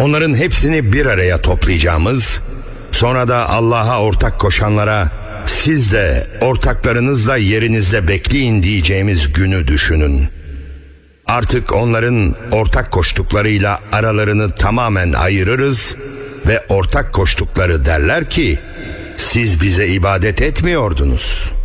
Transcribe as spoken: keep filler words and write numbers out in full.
onların hepsini bir araya toplayacağımız, sonra da Allah'a ortak koşanlara siz de ortaklarınızla yerinizde bekleyin diyeceğimiz günü düşünün. Artık onların ortak koştuklarıyla aralarını tamamen ayırırız ve ortak koştukları derler ki siz bize ibadet etmiyordunuz.